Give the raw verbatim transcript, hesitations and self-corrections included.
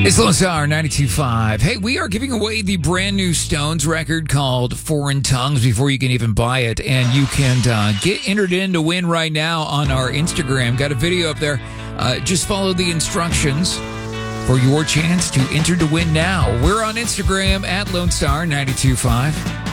It's Lone Star ninety-two point five. Hey, we are giving away the brand new Stones record called Foreign Tongues before you can even buy it. And you can uh, get entered in to win right now on our Instagram. Got a video up there. Uh, just follow the instructions for your chance to enter to win now. We're on Instagram at Lone Star ninety-two point five.